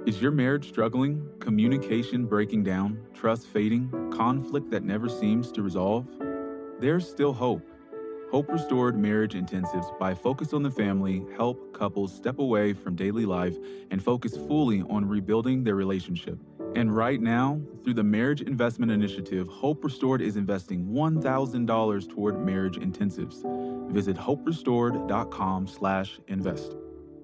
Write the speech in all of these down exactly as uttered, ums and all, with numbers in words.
Is your marriage struggling, communication breaking down, trust fading, conflict that never seems to resolve? There's still hope. Hope Restored Marriage Intensives by Focus on the Family help couples step away from daily life and focus fully on rebuilding their relationship. And right now, through the Marriage Investment Initiative, Hope Restored is investing one thousand dollars toward marriage intensives. Visit hoperestored.com slash invest.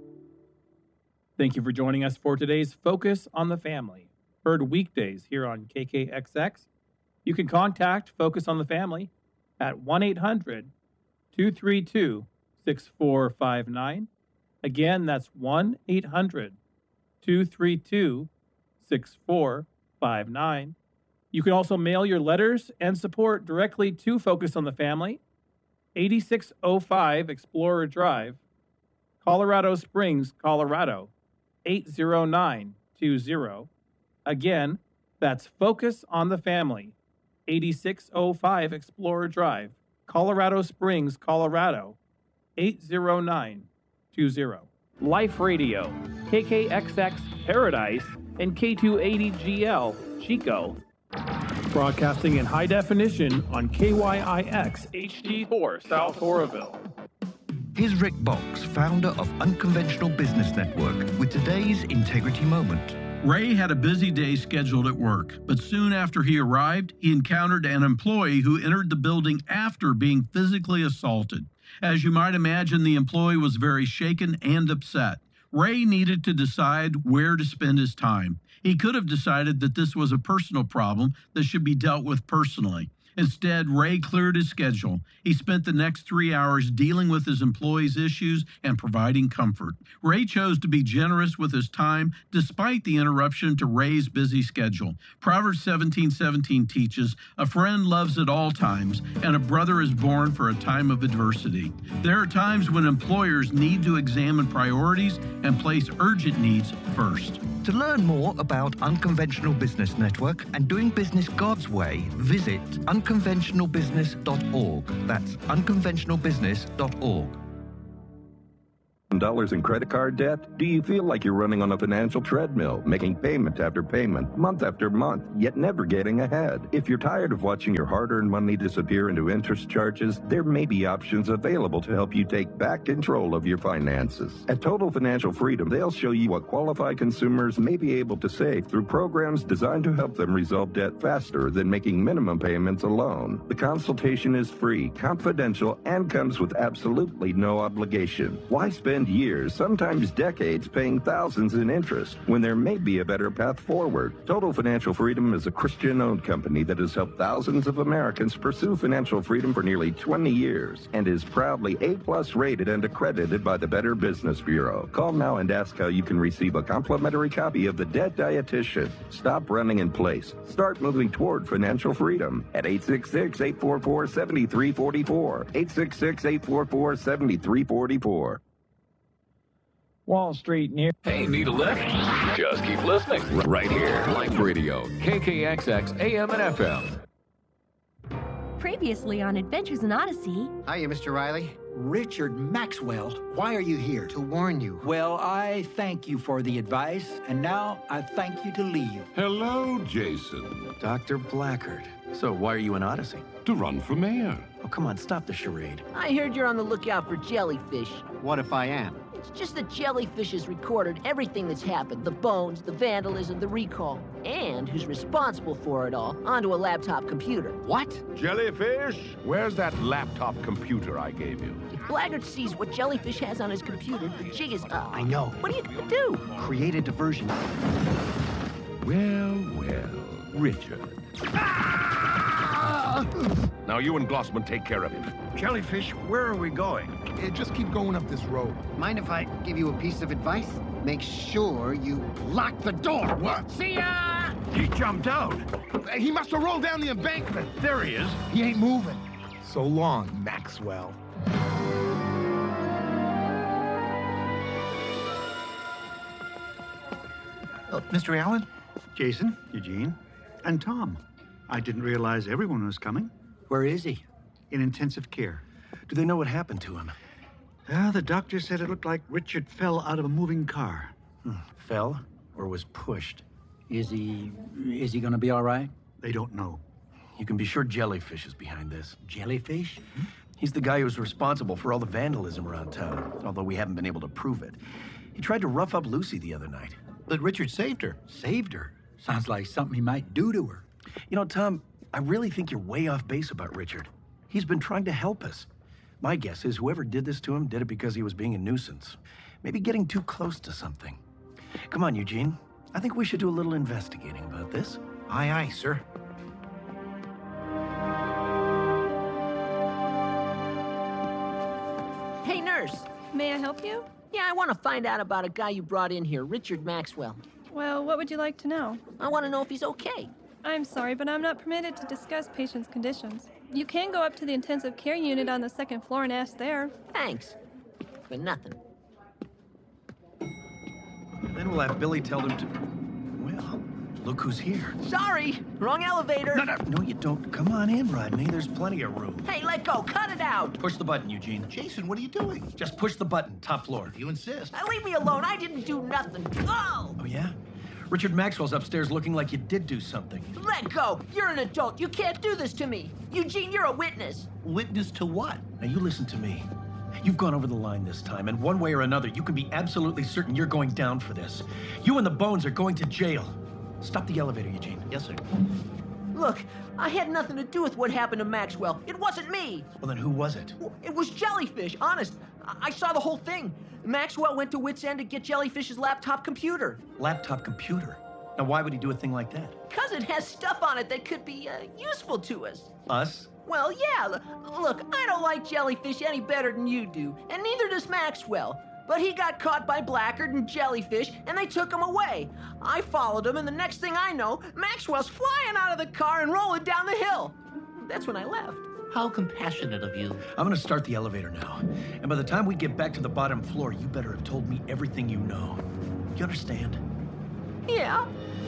Thank you for joining us for today's Focus on the Family, heard weekdays here on K K X X. You can contact Focus on the Family at one eight hundred two three two six four five nine. Again, that's one eight hundred two three two six four five nine. You can also mail your letters and support directly to Focus on the Family, eighty-six oh five Explorer Drive, Colorado Springs, Colorado, eight zero nine two zero. Again, that's Focus on the Family, eighty-six oh five Explorer Drive, Colorado Springs, Colorado, eight zero nine two zero. Life Radio, K K X X Paradise, and K two eighty G L Chico. Broadcasting in high definition on K Y I X H D four South Oroville. Here's Rick Box, founder of Unconventional Business Network, with today's Integrity Moment. Ray had a busy day scheduled at work, but soon after he arrived, he encountered an employee who entered the building after being physically assaulted. As you might imagine, the employee was very shaken and upset. Ray needed to decide where to spend his time. He could have decided that this was a personal problem that should be dealt with personally. Instead, Ray cleared his schedule. He spent the next three hours dealing with his employees' issues and providing comfort. Ray chose to be generous with his time despite the interruption to Ray's busy schedule. Proverbs seventeen seventeen teaches, "A friend loves at all times, and a brother is born for a time of adversity." There are times when employers need to examine priorities and place urgent needs first. To learn more about Unconventional Business Network and doing business God's way, visit unconventional business dot org. That's unconventional business dot org. Dollars in credit card debt? Do you feel like you're running on a financial treadmill, making payment after payment, month after month, yet never getting ahead? If you're tired of watching your hard-earned money disappear into interest charges, there may be options available to help you take back control of your finances. At Total Financial Freedom, they'll show you what qualified consumers may be able to save through programs designed to help them resolve debt faster than making minimum payments alone. The consultation is free, confidential, and comes with absolutely no obligation. Why spend years, sometimes decades, paying thousands in interest when there may be a better path forward? Total Financial Freedom is a Christian-owned company that has helped thousands of Americans pursue financial freedom for nearly twenty years and is proudly A-plus rated and accredited by the Better Business Bureau. Call now and ask how you can receive a complimentary copy of The Debt Dietitian. Stop running in place. Start moving toward financial freedom at eight six six, eight four four, seven three four four, eight six six, eight four four, seven three four four. Wall Street near. Hey, need a lift? Just keep listening. Right here. Life Radio, K K X X A M and F M. Previously on Adventures in Odyssey. Hiya, Mister Riley. Richard Maxwell, why are you here? To warn you. Well, I thank you for the advice, and now I thank you to leave. Hello, Jason. Doctor Blackard. So why are you in Odyssey? To run for mayor. Oh, come on, stop the charade. I heard you're on the lookout for jellyfish. What if I am? It's just that jellyfish has recorded everything that's happened, the bones, the vandalism, the recall, and who's responsible for it all, onto a laptop computer. What? Jellyfish? Where's that laptop computer I gave you? If Blackard sees what Jellyfish has on his computer, the jig is up. I know. What are you gonna do? Create a diversion. Well, well, Richard. Ah! Now you and Glossman take care of him. Jellyfish, where are we going? Hey, just keep going up this road. Mind if I give you a piece of advice? Make sure you lock the door. What? See ya! He jumped out. He must have rolled down the embankment. There he is. He ain't moving. So long, Maxwell. Oh, Mister Allen? Jason, Eugene, and Tom. I didn't realize everyone was coming. Where is he? In intensive care. Do they know what happened to him? Uh, the doctor said it looked like Richard fell out of a moving car. Hmm. Fell? Or was pushed. Is he... is he gonna be all right? They don't know. You can be sure Jellyfish is behind this. Jellyfish? Hmm? He's the guy who's responsible for all the vandalism around town, although we haven't been able to prove it. He tried to rough up Lucy the other night. But Richard saved her. Saved her? Sounds like something he might do to her. You know, Tom, I really think you're way off base about Richard. He's been trying to help us. My guess is whoever did this to him did it because he was being a nuisance. Maybe getting too close to something. Come on, Eugene. I think we should do a little investigating about this. Aye, aye, sir. Hey, nurse. May I help you? Yeah, I want to find out about a guy you brought in here, Richard Maxwell. Well, what would you like to know? I want to know if he's okay. I'm sorry, but I'm not permitted to discuss patients' conditions. You can go up to the intensive care unit on the second floor and ask there. Thanks. But nothing. Then we'll have Billy tell them to... Well, look who's here. Sorry, wrong elevator. No, no, no, you don't. Come on in, Rodney. There's plenty of room. Hey, let go. Cut it out. Push the button, Eugene. Jason, what are you doing? Just push the button, top floor. If you insist. Now leave me alone. I didn't do nothing. Oh! Oh, yeah? Richard Maxwell's upstairs looking like you did do something. Let go. You're an adult. You can't do this to me. Eugene, you're a witness. Witness to what? Now, you listen to me. You've gone over the line this time, and one way or another, you can be absolutely certain you're going down for this. You and the Bones are going to jail. Stop the elevator, Eugene. Yes, sir. Look, I had nothing to do with what happened to Maxwell. It wasn't me. Well, then who was it? It was Jellyfish, honest. I, I saw the whole thing. Maxwell went to Wit's End to get Jellyfish's laptop computer. Laptop computer? Now, why would he do a thing like that? Because it has stuff on it that could be uh, useful to us. Us? Well, yeah. Look, I don't like Jellyfish any better than you do, and neither does Maxwell. But he got caught by Blackguard and Jellyfish, and they took him away. I followed him, and the next thing I know, Maxwell's flying out of the car and rolling down the hill. That's when I left. How compassionate of you. I'm gonna start the elevator now. And by the time we get back to the bottom floor, you better have told me everything you know. You understand? Yeah.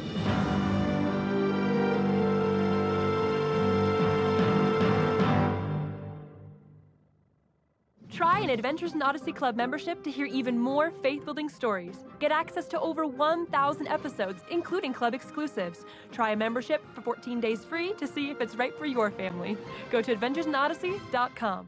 Try an Adventures in Odyssey Club membership to hear even more faith-building stories. Get access to over one thousand episodes, including club exclusives. Try a membership for fourteen days free to see if it's right for your family. Go to adventures in odyssey dot com.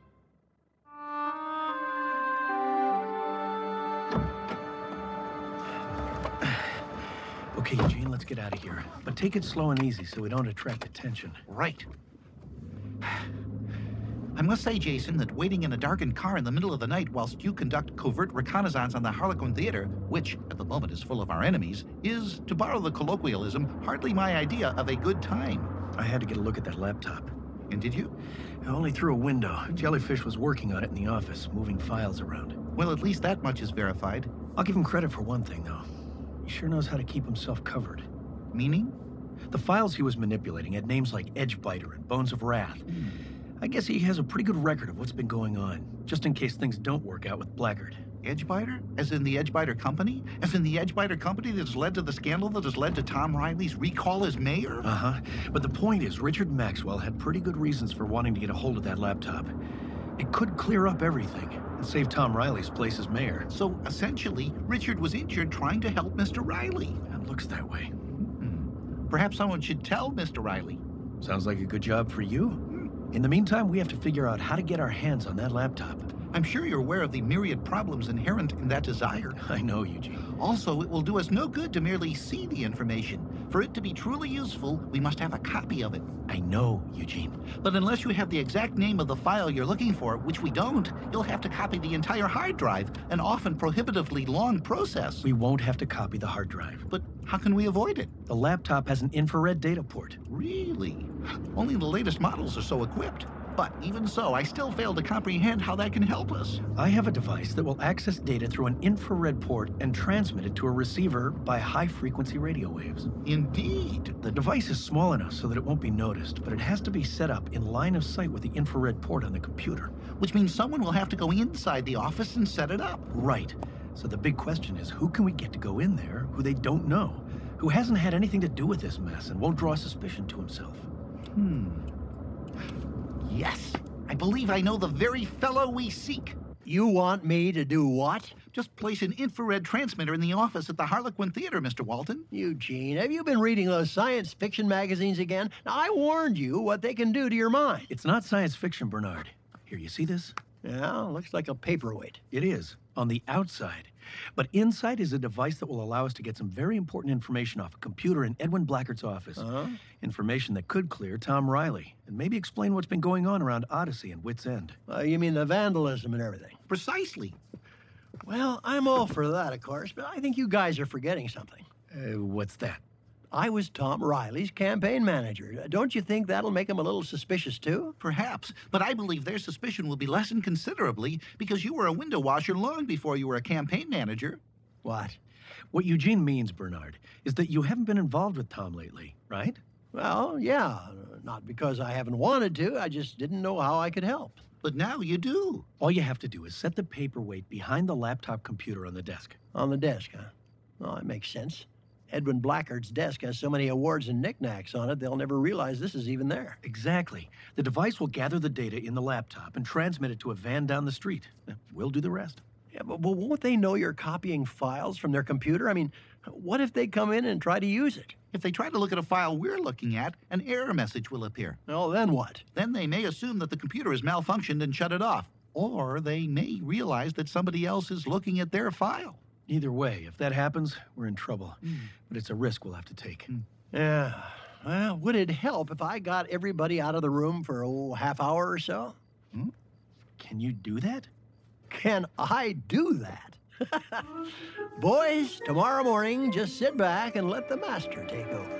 Okay, Eugene, let's get out of here. But take it slow and easy so we don't attract attention. Right. I must say, Jason, that waiting in a darkened car in the middle of the night whilst you conduct covert reconnaissance on the Harlequin Theater, which, at the moment, is full of our enemies, is, to borrow the colloquialism, hardly my idea of a good time. I had to get a look at that laptop. And did you? Only through a window. Jellyfish was working on it in the office, moving files around. Well, at least that much is verified. I'll give him credit for one thing, though. He sure knows how to keep himself covered. Meaning? The files he was manipulating had names like Edgebiter and Bones of Wrath. Mm. I guess he has a pretty good record of what's been going on, just in case things don't work out with Blackguard. Edgebiter? As in the Edgebiter Company? As in the Edgebiter Company that has led to the scandal that has led to Tom Riley's recall as mayor? Uh-huh. But the point is, Richard Maxwell had pretty good reasons for wanting to get a hold of that laptop. It could clear up everything and save Tom Riley's place as mayor. So, essentially, Richard was injured trying to help Mister Riley. It looks that way. Mm-hmm. Perhaps someone should tell Mister Riley. Sounds like a good job for you. In the meantime, we have to figure out how to get our hands on that laptop. I'm sure you're aware of the myriad problems inherent in that desire. I know, Eugene. Also, it will do us no good to merely see the information. For it to be truly useful, we must have a copy of it. I know, Eugene. But unless you have the exact name of the file you're looking for, which we don't, you'll have to copy the entire hard drive, an often prohibitively long process. We won't have to copy the hard drive. But how can we avoid it? The laptop has an infrared data port. Really? Only the latest models are so equipped. But even so, I still fail to comprehend how that can help us. I have a device that will access data through an infrared port and transmit it to a receiver by high-frequency radio waves. Indeed. The device is small enough so that it won't be noticed, but it has to be set up in line of sight with the infrared port on the computer. Which means someone will have to go inside the office and set it up. Right. So the big question is, who can we get to go in there who they don't know? Who hasn't had anything to do with this mess and won't draw suspicion to himself? Hmm. Yes, I believe I know the very fellow we seek. You want me to do what? Just place an infrared transmitter in the office at the Harlequin Theater, Mister Walton. Eugene, have you been reading those science fiction magazines again? Now, I warned you what they can do to your mind. It's not science fiction, Bernard. Here, you see this? Yeah, looks like a paperweight. It is, on the outside. But inside is a device that will allow us to get some very important information off a computer in Edwin Blackard's office. Uh-huh. Information that could clear Tom Riley and maybe explain what's been going on around Odyssey and Wits End. Uh, you mean the vandalism and everything? Precisely. Well, I'm all for that, of course, but I think you guys are forgetting something. Uh, what's that? I was Tom Riley's campaign manager. Don't you think that'll make him a little suspicious, too? Perhaps, but I believe their suspicion will be lessened considerably because you were a window washer long before you were a campaign manager. What? What Eugene means, Bernard, is that you haven't been involved with Tom lately, right? Well, yeah. Not because I haven't wanted to. I just didn't know how I could help. But now you do. All you have to do is set the paperweight behind the laptop computer on the desk. On the desk, huh? Well, that makes sense. Edwin Blackard's desk has so many awards and knickknacks on it, they'll never realize this is even there. Exactly. The device will gather the data in the laptop and transmit it to a van down the street. We'll do the rest. Yeah, but, but won't they know you're copying files from their computer? I mean, what if they come in and try to use it? If they try to look at a file we're looking at, an error message will appear. Oh, then what? Then they may assume that the computer has malfunctioned and shut it off. Or they may realize that somebody else is looking at their file. Either way, if that happens, we're in trouble. Mm. But it's a risk we'll have to take. Mm. Yeah. Well, would it help if I got everybody out of the room for a oh, half hour or so? Hmm? Can you do that? Can I do that? Boys, tomorrow morning, just sit back and let the master take over.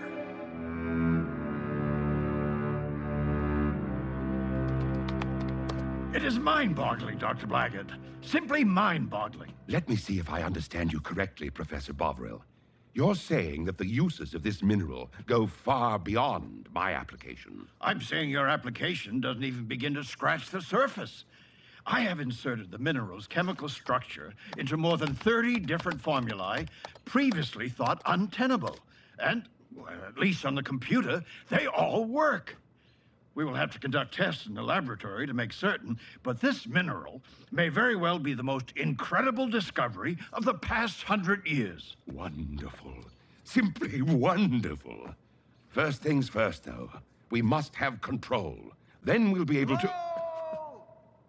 It is mind-boggling, Doctor Blackard. Simply mind-boggling. Let me see if I understand you correctly, Professor Bovril. You're saying that the uses of this mineral go far beyond my application. I'm saying your application doesn't even begin to scratch the surface. I have inserted the mineral's chemical structure into more than thirty different formulae previously thought untenable. And, well, at least on the computer, they all work. We will have to conduct tests in the laboratory to make certain, but this mineral may very well be the most incredible discovery of the past hundred years. Wonderful. Simply wonderful. First things first, though. We must have control. Then we'll be able to... Hello?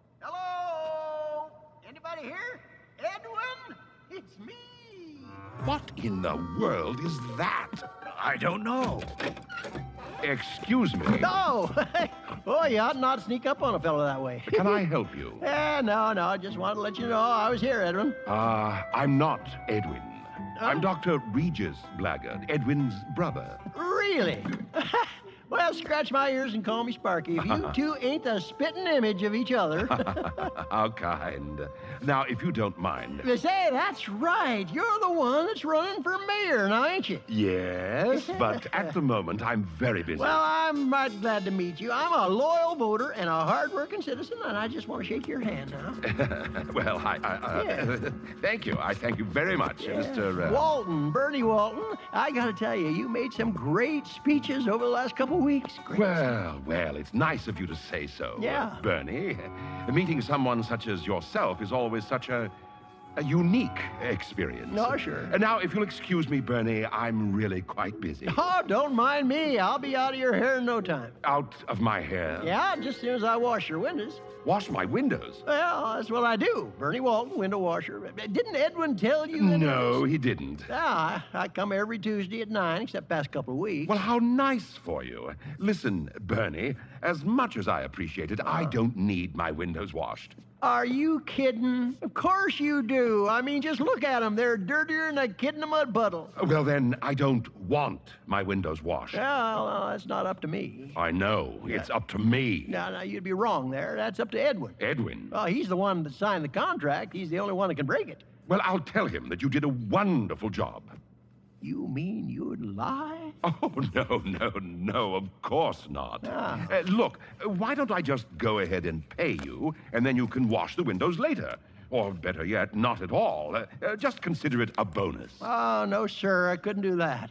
Hello? Anybody here? Edwin? It's me. What in the world is that? I don't know. Excuse me. No! Oh, you ought not sneak up on a fellow that way. Can I help you? Eh, no, no. Just wanted to let you know I was here, Edwin. Uh, I'm not Edwin. Uh? I'm Doctor Regis Blackard, Edwin's brother. Really? Well, scratch my ears and call me Sparky. If you two ain't the spitting image of each other. How kind. Now, if you don't mind. Say, that's right. You're the one that's running for mayor now, ain't you? Yes, but at the moment, I'm very busy. Well, I'm right glad to meet you. I'm a loyal voter and a hard-working citizen, and I just want to shake your hand now. Well, I... I uh, yeah. Thank you. I thank you very much, yeah. Mister Uh... Walton, Bernie Walton. I got to tell you, you made some great speeches over the last couple weeks. Great. Well, well, it's nice of you to say so. Yeah. Uh, Bernie, meeting someone such as yourself is always such a, a unique experience. No, sure. And now, if you'll excuse me, Bernie, I'm really quite busy. Oh, don't mind me. I'll be out of your hair in no time. Out of my hair? Yeah, just as soon as I wash your windows. Wash my windows? Well, that's what I do. Bernie Walton, window washer. Didn't Edwin tell you that? No, he didn't. Yeah, I, I come every Tuesday at nine, except past couple of weeks. Well, how nice for you. Listen, Bernie, as much as I appreciate it, uh. I don't need my windows washed. Are you kidding? Of course you do. I mean, just look at them. They're dirtier than a kid in a mud puddle. Well, then, I don't want my windows washed. Well, no, that's not up to me. I know. Yeah. It's up to me. No, no, you'd be wrong there. That's up to Edwin. Edwin? Oh, he's the one that signed the contract. He's the only one that can break it. Well, I'll tell him that you did a wonderful job. You mean you'd lie? Oh, no, no, no, of course not. Ah. Uh, look, why don't I just go ahead and pay you, and then you can wash the windows later? Or better yet, not at all. Uh, uh, just consider it a bonus. Oh, no, sir, I couldn't do that.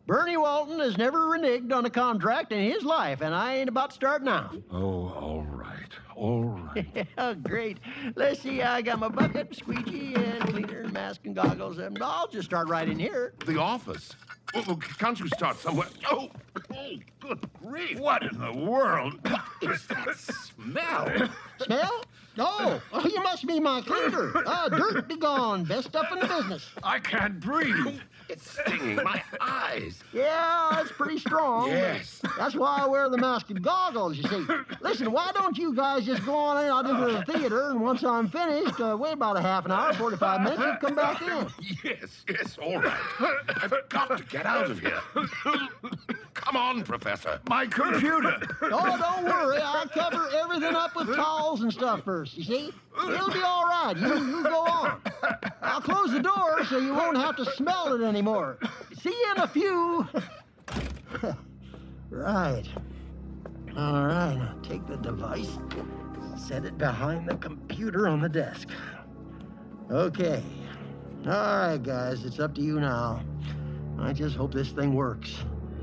Bernie Walton has never reneged on a contract in his life, and I ain't about to start now. Oh, all right. All right. Yeah, great. Let's see, I got my bucket, squeegee, and cleaner, and mask, and goggles, and I'll just start right in here. The office? Oh, can't you start somewhere? Oh, oh good grief. What in the world is that smell? Smell? Oh, oh, you must be my cleaner. Ah, dirt be gone. Best stuff in the business. I can't breathe. It's stinging my eyes. Yeah, it's pretty strong. Yes. That's why I wear the mask and goggles, you see. Listen, why don't you guys just go on out into the theater, and once I'm finished, uh, wait about a half an hour, forty-five minutes, and come back in. Yes, yes, all right. I've got to get out of here. Come on, Professor. My computer. Oh, don't worry. I'll cover everything up with towels and stuff first, you see? It'll be all right. You, you go on. I'll close the door so you won't have to smell it anymore. See you in a few. Right. All right. Now take the device, set it behind the computer on the desk. Okay. All right, guys. It's up to you now. I just hope this thing works.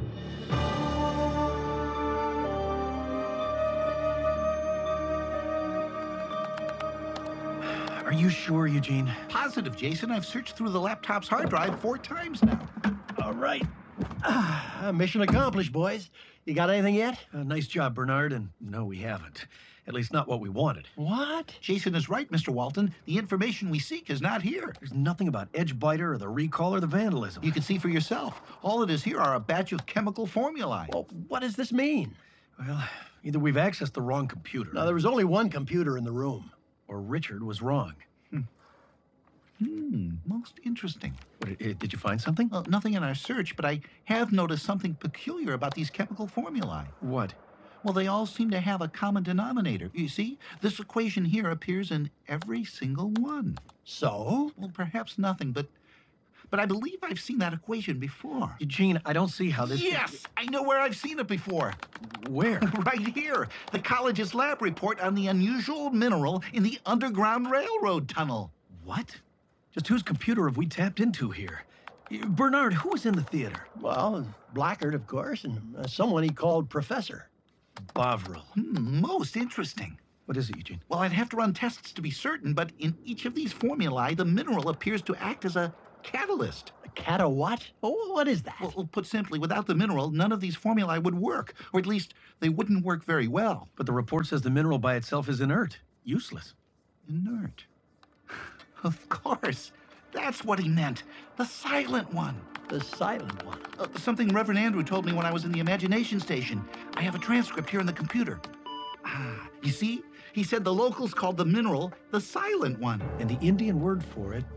Are you sure, Eugene? Positive, Jason. I've searched through the laptop's hard drive four times now. All right. Ah, mission accomplished, boys. You got anything yet? Uh, nice job, Bernard, and no, we haven't. At least not what we wanted. What? Jason is right, Mister Walton. The information we seek is not here. There's nothing about Edgebiter or the recall or the vandalism. You can see for yourself. All it is here are a batch of chemical formulae. Well, what does this mean? Well, either we've accessed the wrong computer. No, there was only one computer in the room. Or Richard was wrong. Hmm. Hmm, most interesting. What, did you find something? Well, nothing in our search, but I have noticed something peculiar about these chemical formulae. What? Well, they all seem to have a common denominator. You see, this equation here appears in every single one. So? Well, perhaps nothing, but but I believe I've seen that equation before. Eugene, I don't see how this... Yes! I know where I've seen it before. Where? Right here. The college's lab report on the unusual mineral in the Underground Railroad tunnel. What? Just whose computer have we tapped into here? Bernard, who was in the theater? Well, Blackard, of course, and uh, someone he called Professor. Bovril. Hmm, most interesting. What is it, Eugene? Well, I'd have to run tests to be certain, but in each of these formulae, the mineral appears to act as a catalyst. A cat a what? Oh, what is that? Well, put simply, without the mineral, none of these formulae would work, or at least they wouldn't work very well. But the report says the mineral by itself is inert, useless. Inert? Of course. That's what he meant. The silent one. The silent one? Uh, something Reverend Andrew told me when I was in the imagination station. I have a transcript here in the computer. Ah, you see? He said the locals called the mineral the silent one. And the Indian word for it,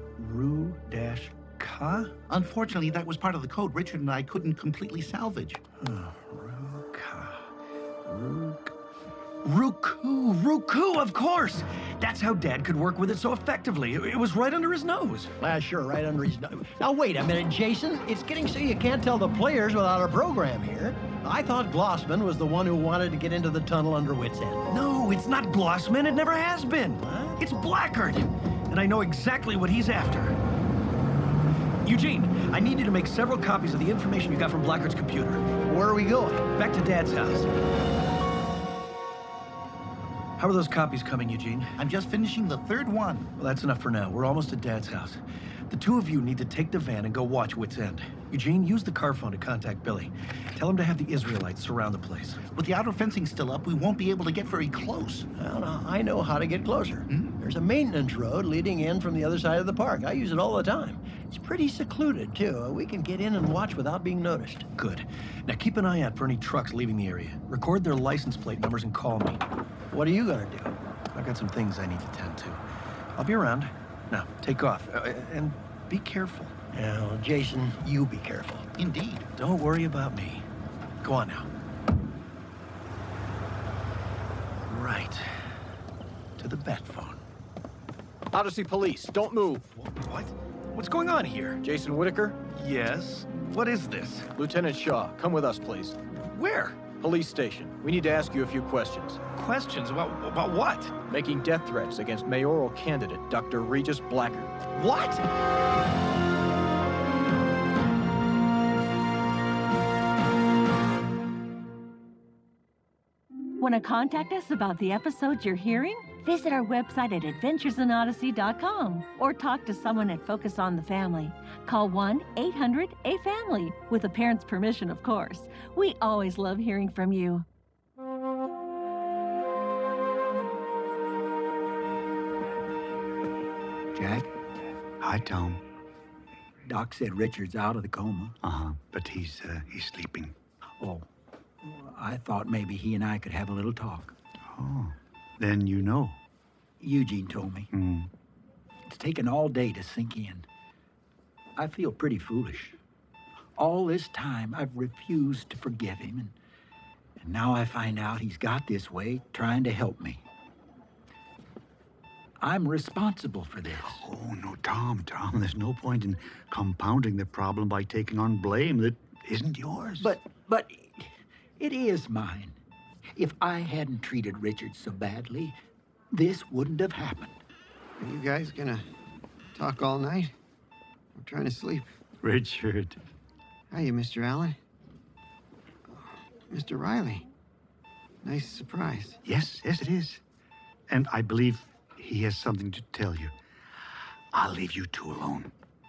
Ru-Ka? Unfortunately, that was part of the code Richard and I couldn't completely salvage. Oh, Ru-Ka. Ru-Ka. Ruku, Ruku, of course. That's how Dad could work with it so effectively. It, it was right under his nose. Ah, sure, right under his nose. Now, wait a minute, Jason. It's getting so you can't tell the players without a program here. I thought Glossman was the one who wanted to get into the tunnel under Wits End. No, it's not Glossman. It never has been. What? It's Blackard. And I know exactly what he's after. Eugene, I need you to make several copies of the information you got from Blackard's computer. Where are we going? Back to Dad's house. How are those copies coming, Eugene? I'm just finishing the third one. Well, that's enough for now. We're almost at Dad's house. The two of you need to take the van and go watch Wits End. Eugene, use the car phone to contact Billy. Tell him to have the Israelites surround the place. With the outer fencing still up, we won't be able to get very close. Well, no, I know how to get closer. Hmm? There's a maintenance road leading in from the other side of the park. I use it all the time. It's pretty secluded, too. We can get in and watch without being noticed. Good. Now keep an eye out for any trucks leaving the area. Record their license plate numbers and call me. What are you gonna do? I've got some things I need to tend to. I'll be around. Now, take off. Uh, and be careful. Yeah, well, Jason, you be careful. Indeed. Don't worry about me. Go on now. Right. To the bat phone. Odyssey Police, don't move. What? What's going on here? Jason Whitaker? Yes? What is this? Lieutenant Shaw, come with us, please. Where? Police station. We need to ask you a few questions. Questions? About, about what? Making death threats against mayoral candidate Doctor Regis Blackard. What? Want to contact us about the episodes you're hearing? Visit our website at adventures in odyssey dot com or talk to someone at Focus on the Family. Call one eight hundred A family, with a parent's permission, of course. We always love hearing from you. Jack? Hi, Tom. Doc said Richard's out of the coma. Uh-huh, but he's, uh, he's sleeping. Oh, I thought maybe he and I could have a little talk. Oh, then you know. Eugene told me. Mm. It's taken all day to sink in. I feel pretty foolish. All this time, I've refused to forgive him, and, and now I find out he's got this way trying to help me. I'm responsible for this. Oh, no, Tom, Tom, there's no point in compounding the problem by taking on blame that isn't yours. But, but it is mine. If I hadn't treated Richard so badly, this wouldn't have happened. Are you guys gonna talk all night? I'm trying to sleep. Richard. Hiya, Mister Allen. Mister Riley. Nice surprise. Yes, yes, it is. And I believe he has something to tell you. I'll leave you two alone.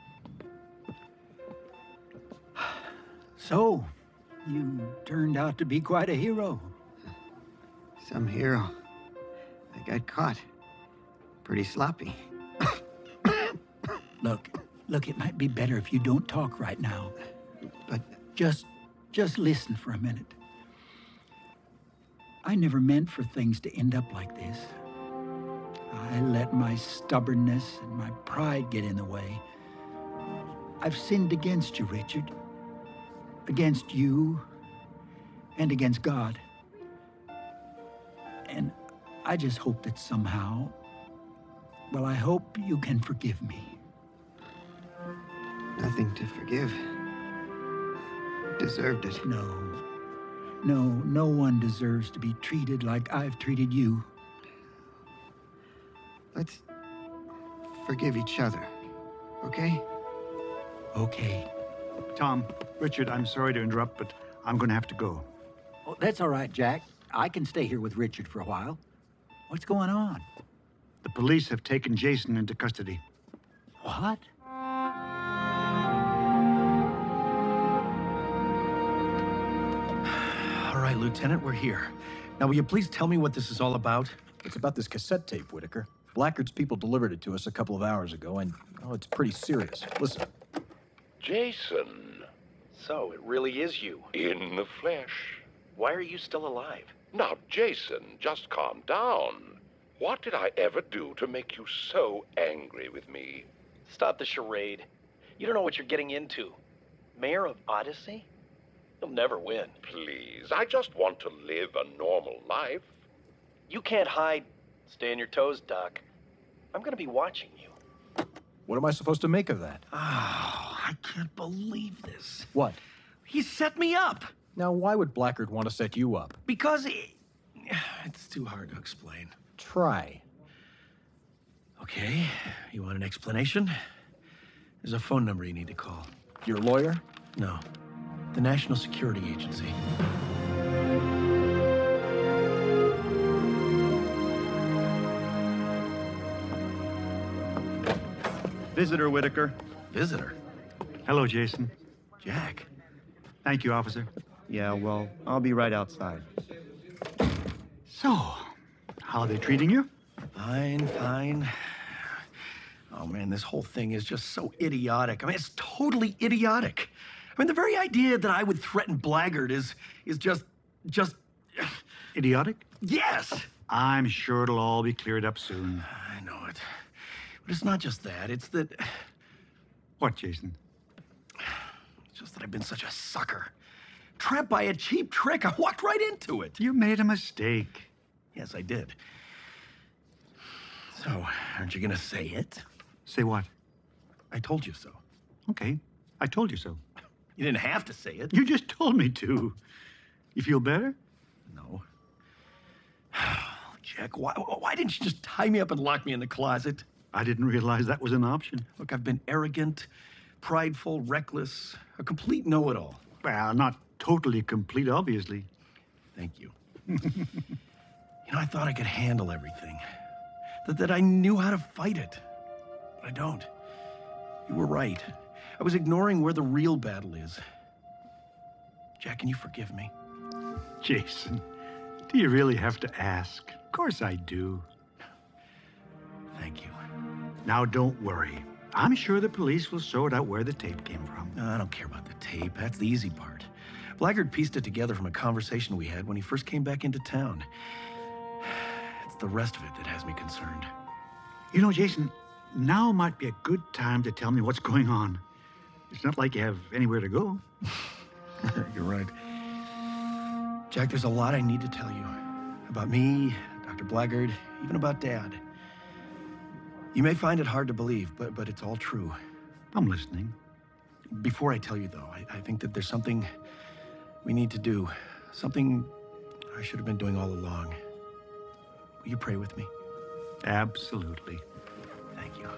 So, you turned out to be quite a hero. Some hero. I got caught. Pretty sloppy. Look, look, it might be better if you don't talk right now. But just, just listen for a minute. I never meant for things to end up like this. I let my stubbornness and my pride get in the way. I've sinned against you, Richard. Against you and against God. And I just hope that somehow, well, I hope you can forgive me. Nothing to forgive. Deserved it. No. No, no one deserves to be treated like I've treated you. Let's forgive each other, okay? Okay. Tom, Richard, I'm sorry to interrupt, but I'm going to have to go. Oh, that's all right, Jack. I can stay here with Richard for a while. What's going on? The police have taken Jason into custody. What? All right, Lieutenant, we're here. Now, will you please tell me what this is all about? It's about this cassette tape, Whitaker. Blackguard's people delivered it to us a couple of hours ago, and, oh, it's pretty serious. Listen. Jason. So, it really is you. In the flesh. Why are you still alive? Now, Jason, just calm down. What did I ever do to make you so angry with me? Stop the charade. You don't know what you're getting into. Mayor of Odyssey? You'll never win. Please, I just want to live a normal life. You can't hide. Stay on your toes, Doc. I'm gonna be watching you. What am I supposed to make of that? Oh, I can't believe this. What? He set me up. Now, why would Blackguard want to set you up? Because he... it's too hard to explain. Try. Okay, you want an explanation? There's a phone number you need to call. Your lawyer? No, the National Security Agency. Visitor, Whitaker. Visitor? Hello, Jason. Jack. Thank you, officer. Yeah, well, I'll be right outside. So, how are they treating you? Fine, fine. Oh, man, this whole thing is just so idiotic. I mean, it's totally idiotic. I mean, the very idea that I would threaten Blackguard is is just, just... Idiotic? Yes! I'm sure it'll all be cleared up soon. I know it. But it's not just that. It's that... What, Jason? It's just that I've been such a sucker. Trapped by a cheap trick. I walked right into it. You made a mistake. Yes, I did. So, aren't you gonna say it? Say what? I told you so. Okay, I told you so. You didn't have to say it. You just told me to. You feel better? No. Jack, why, why didn't you just tie me up and lock me in the closet? I didn't realize that was an option. Look, I've been arrogant, prideful, reckless, a complete know-it-all. Well, not totally complete, obviously. Thank you. You know, I thought I could handle everything. That, that I knew how to fight it. But I don't. You were right. I was ignoring where the real battle is. Jack, can you forgive me? Jason, do you really have to ask? Of course I do. Thank you. Now, don't worry. I'm sure the police will sort out where the tape came from. No, I don't care about the tape. That's the easy part. Blackguard pieced it together from a conversation we had when he first came back into town. It's the rest of it that has me concerned. You know, Jason, now might be a good time to tell me what's going on. It's not like you have anywhere to go. You're right. Jack, there's a lot I need to tell you. About me, Doctor Blackguard, even about Dad. You may find it hard to believe, but, but it's all true. I'm listening. Before I tell you, though, I, I think that there's something we need to do. Something I should have been doing all along. Will you pray with me? Absolutely. Thank you.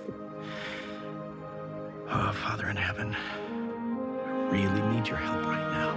Oh, Father in heaven, I really need your help right now.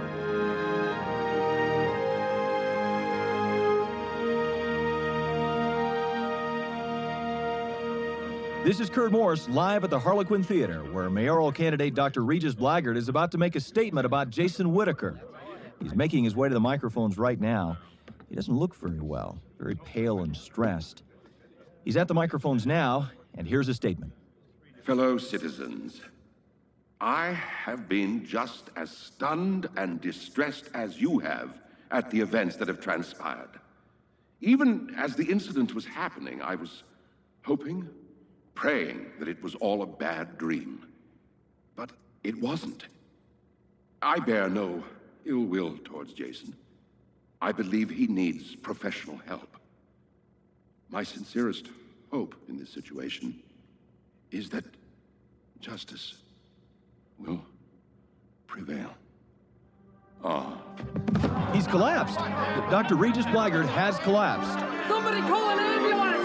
This is Kurt Morris, live at the Harlequin Theater, where mayoral candidate Doctor Regis Blackguard is about to make a statement about Jason Whitaker. He's making his way to the microphones right now. He doesn't look very well, very pale and stressed. He's at the microphones now, and here's his statement. Fellow citizens, I have been just as stunned and distressed as you have at the events that have transpired. Even as the incident was happening, I was hoping, praying that it was all a bad dream. But it wasn't. I bear no ill will towards Jason. I believe he needs professional help. My sincerest hope in this situation is that justice will prevail. Ah. He's collapsed. Doctor Regis Blackguard has collapsed. Somebody call an ambulance!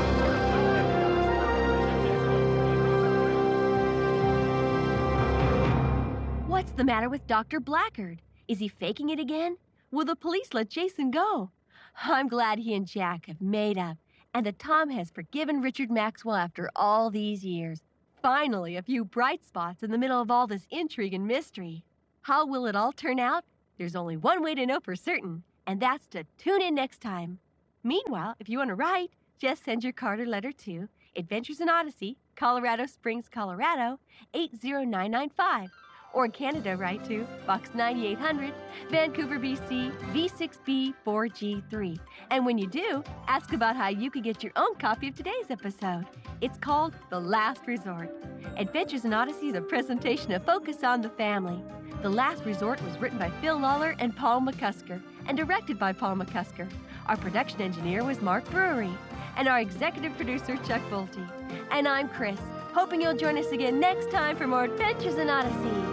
What's the matter with Doctor Blackguard? Is he faking it again? Will the police let Jason go? I'm glad he and Jack have made up, and that Tom has forgiven Richard Maxwell after all these years. Finally, a few bright spots in the middle of all this intrigue and mystery. How will it all turn out? There's only one way to know for certain, and that's to tune in next time. Meanwhile, if you want to write, just send your card or letter to Adventures in Odyssey, Colorado Springs, Colorado, eight zero nine nine five. Or in Canada, write to Box ninety-eight hundred, Vancouver, B C, V six B four G three. And when you do, ask about how you could get your own copy of today's episode. It's called The Last Resort. Adventures in Odyssey is a presentation of Focus on the Family. The Last Resort was written by Phil Lawler and Paul McCusker and directed by Paul McCusker. Our production engineer was Mark Brewery and our executive producer, Chuck Bolte. And I'm Chris, hoping you'll join us again next time for more Adventures in Odyssey.